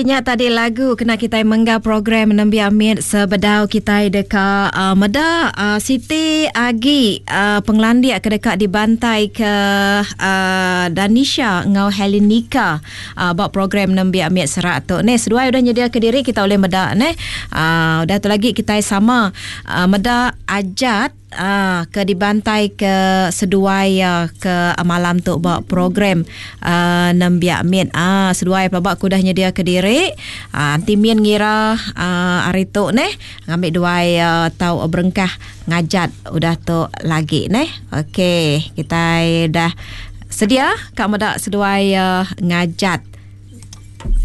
bunyi tadi lagu kena kita menggah program Nambi Amit sebedau kita dekat Meda Siti Agi pengelandia ke dekat di bantai ke Danisha ngau Helenika buat program Nambi Amit serak tu. Ni sedua udah nyedia ke diri kita oleh Meda ni. Udah tu lagi kita sama Meda ajat ke dibantai ke seduai ke malam tu buat program Nambi Amit seduai babak ku dah nyedia ke diri timin ngira hari tu ni ngambil duai tau berengkah ngajat udah tu lagi ni. Okey, kita dah sedia Kak Medak seduai ngajat